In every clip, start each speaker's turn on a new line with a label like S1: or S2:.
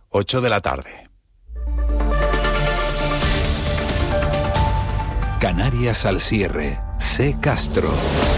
S1: 8 de la tarde.
S2: Canarias al cierre. C. Castro.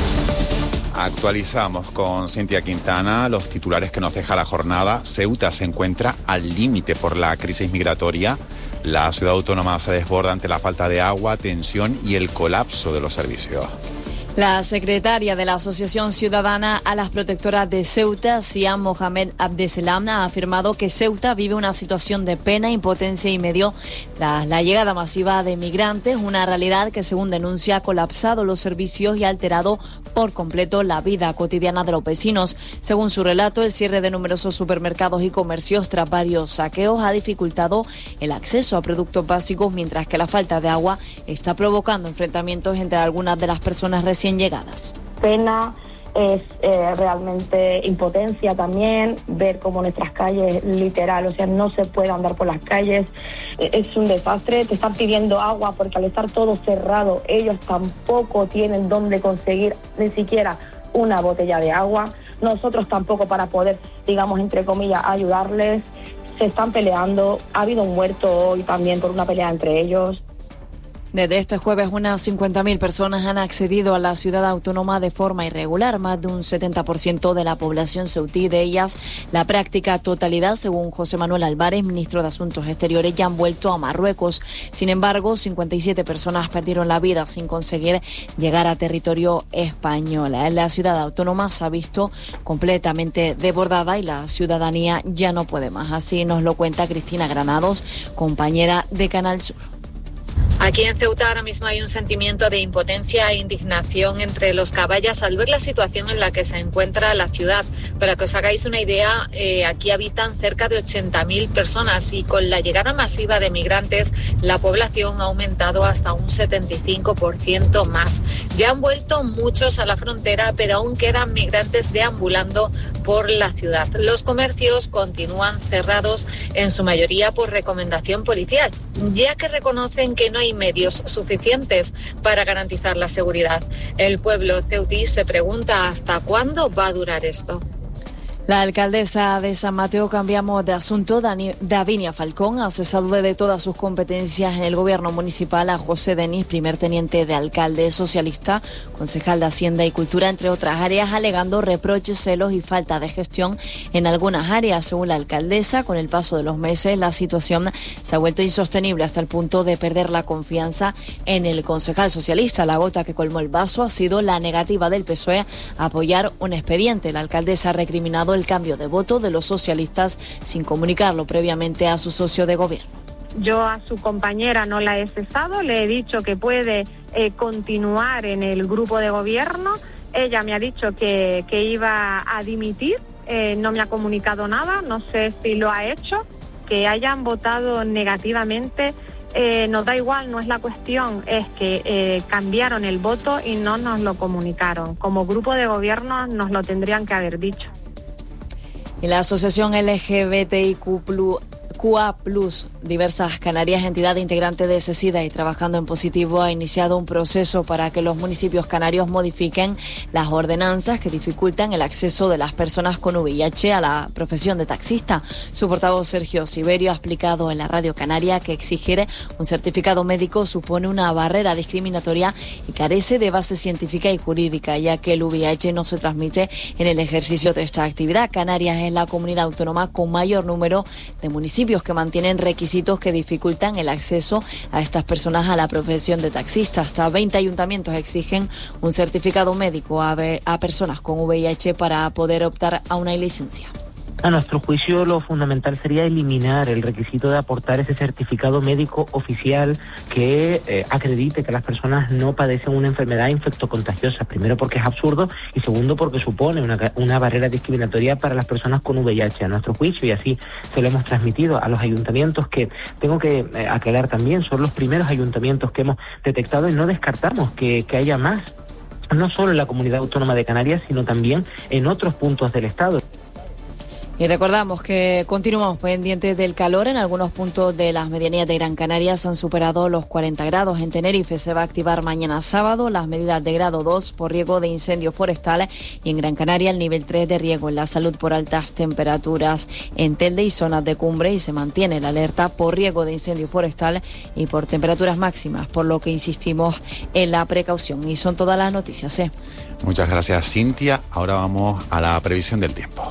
S1: Actualizamos con Cintia Quintana los titulares que nos deja la jornada. Ceuta se encuentra al límite por la crisis migratoria. La ciudad autónoma se desborda ante la falta de agua, tensión y el colapso de los servicios.
S3: La secretaria de la Asociación Ciudadana a las Protectoras de Ceuta, Siam Mohamed Abdeselam, ha afirmado que Ceuta vive una situación de pena, impotencia y medio tras la llegada masiva de migrantes, una realidad que, según denuncia, ha colapsado los servicios y ha alterado por completo la vida cotidiana de los vecinos. Según su relato, el cierre de numerosos supermercados y comercios tras varios saqueos ha dificultado el acceso a productos básicos, mientras que la falta de agua está provocando enfrentamientos entre algunas de las personas recién llegadas.
S4: Pena, es realmente impotencia también, ver cómo nuestras calles, literal, o sea, no se puede andar por las calles, es un desastre. Te están pidiendo agua porque al estar todo cerrado, ellos tampoco tienen dónde conseguir ni siquiera una botella de agua, nosotros tampoco para poder, digamos, entre comillas, ayudarles. Se están peleando, ha habido un muerto hoy también por una pelea entre ellos.
S3: Desde este jueves, unas 50.000 personas han accedido a la ciudad autónoma de forma irregular, más de un 70% de la población ceutí, de ellas la práctica totalidad, según José Manuel Álvarez, ministro de Asuntos Exteriores, ya han vuelto a Marruecos. Sin embargo, 57 personas perdieron la vida sin conseguir llegar a territorio español. La ciudad autónoma se ha visto completamente desbordada y la ciudadanía ya no puede más. Así nos lo cuenta Cristina Granados, compañera de Canal Sur.
S5: Aquí en Ceuta ahora mismo hay un sentimiento de impotencia e indignación entre los caballas al ver la situación en la que se encuentra la ciudad. Para que os hagáis una idea, aquí habitan cerca de 80.000 personas y con la llegada masiva de migrantes, la población ha aumentado hasta un 75% más. Ya han vuelto muchos a la frontera, pero aún quedan migrantes deambulando por la ciudad. Los comercios continúan cerrados, en su mayoría por recomendación policial, ya que reconocen que no hay medios suficientes para garantizar la seguridad. El pueblo ceutí se pregunta hasta cuándo va a durar esto.
S3: La alcaldesa de San Mateo, cambiamos de asunto, Davinia Falcón, ha cesado de todas sus competencias en el gobierno municipal a José Denis, primer teniente de alcalde socialista, concejal de Hacienda y Cultura, entre otras áreas, alegando reproches, celos y falta de gestión en algunas áreas. Según la alcaldesa, con el paso de los meses, la situación se ha vuelto insostenible hasta el punto de perder la confianza en el concejal socialista. La gota que colmó el vaso ha sido la negativa del PSOE a apoyar un expediente. La alcaldesa ha recriminado el cambio de voto de los socialistas sin comunicarlo previamente a su socio de gobierno.
S6: Yo a su compañera no la he cesado, le he dicho que puede continuar en el grupo de gobierno. Ella me ha dicho que iba a dimitir, no me ha comunicado nada, no sé si lo ha hecho. Que hayan votado negativamente nos da igual, no es la cuestión, es que cambiaron el voto y no nos lo comunicaron. Como grupo de gobierno nos lo tendrían que haber dicho.
S3: Y la asociación LGBTIQA+, Diversas Canarias, entidad integrante de CECIDA y trabajando en positivo, ha iniciado un proceso para que los municipios canarios modifiquen las ordenanzas que dificultan el acceso de las personas con VIH a la profesión de taxista. Su portavoz, Sergio Siberio, ha explicado en la Radio Canaria que exigir un certificado médico supone una barrera discriminatoria y carece de base científica y jurídica, ya que el VIH no se transmite en el ejercicio de esta actividad. Canarias es la comunidad autónoma con mayor número de municipios que mantienen requisitos que dificultan el acceso a estas personas a la profesión de taxista. Hasta 20 ayuntamientos exigen un certificado médico a personas con VIH para poder optar a una licencia.
S7: A nuestro juicio, lo fundamental sería eliminar el requisito de aportar ese certificado médico oficial que acredite que las personas no padecen una enfermedad infectocontagiosa. Primero, porque es absurdo, y segundo, porque supone una barrera discriminatoria para las personas con VIH. A nuestro juicio, y así se lo hemos transmitido a los ayuntamientos, que tengo que aclarar también, son los primeros ayuntamientos que hemos detectado y no descartamos que haya más, no solo en la Comunidad Autónoma de Canarias, sino también en otros puntos del Estado.
S3: Y recordamos que continuamos pendientes del calor. En algunos puntos de las medianías de Gran Canaria se han superado los 40 grados. En Tenerife se va a activar mañana sábado las medidas de grado 2 por riesgo de incendio forestal y en Gran Canaria el nivel 3 de riesgo en la salud por altas temperaturas en Telde y zonas de cumbre, y se mantiene la alerta por riesgo de incendio forestal y por temperaturas máximas, por lo que insistimos en la precaución. Y son todas las noticias.
S1: Muchas gracias, Cintia. Ahora vamos a la previsión del tiempo.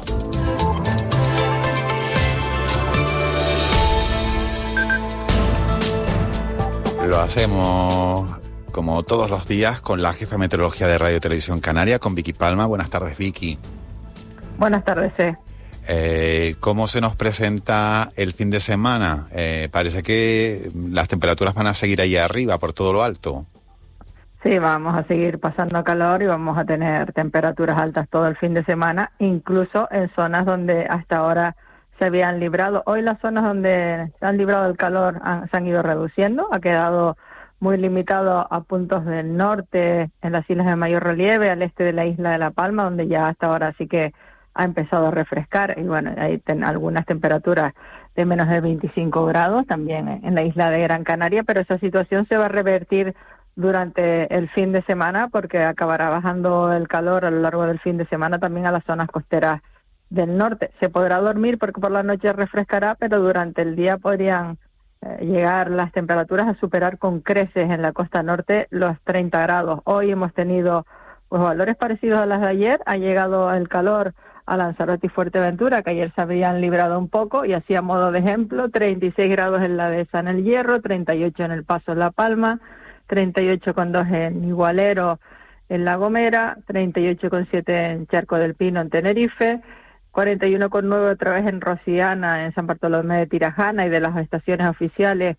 S1: Lo hacemos como todos los días con la jefa de meteorología de Radio Televisión Canaria, con Vicky Palma. Buenas tardes, Vicky.
S8: Buenas tardes,
S1: ¿Cómo se nos presenta el fin de semana? Parece que las temperaturas van a seguir ahí arriba, por todo lo alto.
S8: Sí, vamos a seguir pasando calor y vamos a tener temperaturas altas todo el fin de semana, incluso en zonas donde hasta ahora se habían librado. Hoy las zonas donde se han librado el calor se han ido reduciendo, ha quedado muy limitado a puntos del norte, en las islas de mayor relieve, al este de la isla de La Palma, donde ya hasta ahora sí que ha empezado a refrescar, y bueno, hay algunas temperaturas de menos de 25 grados también en la isla de Gran Canaria, pero esa situación se va a revertir durante el fin de semana, porque acabará bajando el calor a lo largo del fin de semana también a las zonas costeras del norte. Se podrá dormir porque por la noche refrescará, pero durante el día podrían llegar las temperaturas a superar con creces en la costa norte los 30 grados. Hoy hemos tenido pues valores parecidos a las de ayer. Ha llegado el calor a Lanzarote y Fuerteventura, que ayer se habían librado un poco, y así a modo de ejemplo, 36 grados en la dehesa en el Hierro, 38 en el Paso en La Palma, 38,2 en Igualero en La Gomera, 38,7 en Charco del Pino en Tenerife, 41,9 otra vez en Rosiana, en San Bartolomé de Tirajana, y de las estaciones oficiales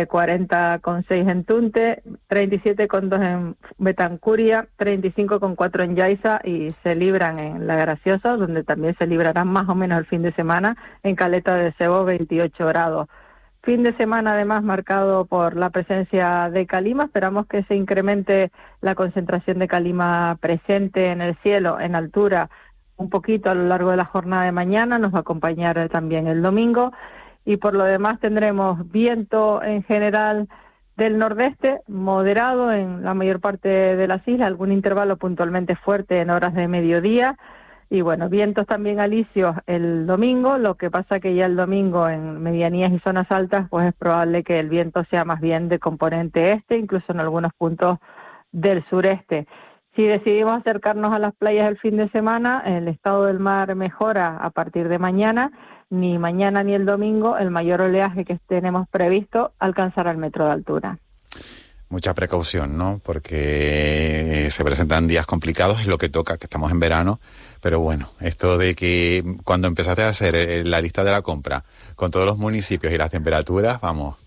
S8: 40,6 en Tunte, 37,2 en Betancuria, 35,4 en Yaiza, y se libran en La Graciosa, donde también se librarán más o menos el fin de semana, en Caleta de Cebo 28 grados. Fin de semana además marcado por la presencia de calima. Esperamos que se incremente la concentración de calima presente en el cielo, en altura, un poquito a lo largo de la jornada de mañana. Nos va a acompañar también el domingo, y por lo demás tendremos viento en general del nordeste, moderado en la mayor parte de las islas, algún intervalo puntualmente fuerte en horas de mediodía, y bueno, vientos también alisios el domingo. Lo que pasa que ya el domingo en medianías y zonas altas pues es probable que el viento sea más bien de componente este, incluso en algunos puntos del sureste. Si decidimos acercarnos a las playas el fin de semana, el estado del mar mejora a partir de mañana. Ni mañana ni el domingo el mayor oleaje que tenemos previsto alcanzará el metro de altura.
S1: Mucha precaución, ¿no? Porque se presentan días complicados, es lo que toca, que estamos en verano. Pero bueno, esto de que cuando empezaste a hacer la lista de la compra con todos los municipios y las temperaturas, vamos,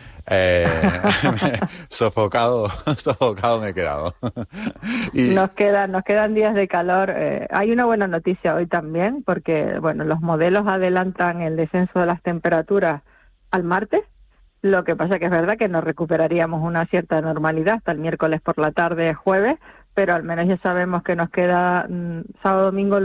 S1: sofocado me he quedado. Y
S8: nos quedan días de calor. Hay una buena noticia hoy también, porque bueno, los modelos adelantan el descenso de las temperaturas al martes. Lo que pasa que es verdad que nos recuperaríamos una cierta normalidad hasta el miércoles por la tarde, jueves, pero al menos ya sabemos que nos queda sábado, domingo,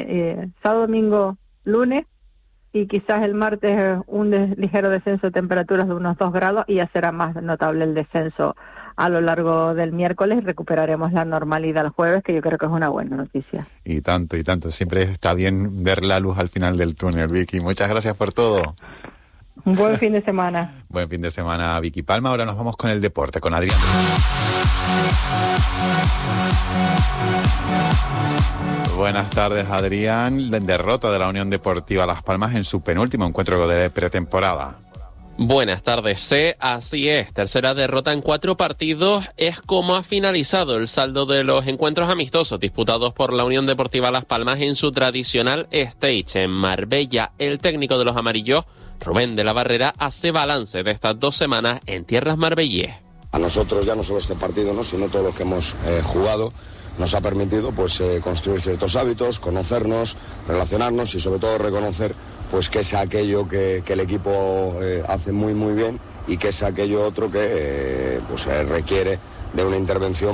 S8: lunes, y quizás el martes un ligero descenso de temperaturas de unos 2 grados, y ya será más notable el descenso a lo largo del miércoles, y recuperaremos la normalidad el jueves, que yo creo que es una buena noticia.
S1: Y tanto, siempre está bien ver la luz al final del túnel, Vicky. Muchas gracias por todo.
S8: Un buen fin de semana.
S1: Buen fin de semana, Vicky Palma. Ahora nos vamos con el deporte, con Adrián. Buenas tardes, Adrián. La derrota de la Unión Deportiva Las Palmas en su penúltimo encuentro de pretemporada.
S9: Buenas tardes, así es, tercera derrota en 4 partidos es como ha finalizado el saldo de los encuentros amistosos disputados por la Unión Deportiva Las Palmas en su tradicional stage en Marbella. El técnico de los amarillos, Rubén de la Barrera, hace balance de estas 2 semanas en tierras marbellíes.
S10: A nosotros ya no solo este partido, ¿no?, sino todo lo que hemos jugado nos ha permitido pues construir ciertos hábitos, conocernos, relacionarnos y sobre todo reconocer pues que es aquello que el equipo hace muy muy bien y que es aquello otro que requiere de una intervención